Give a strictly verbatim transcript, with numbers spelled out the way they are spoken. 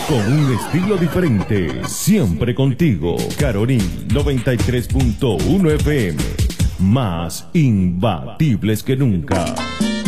con un estilo diferente, siempre contigo. Caroní noventa y tres punto uno F M, más imbatibles que nunca.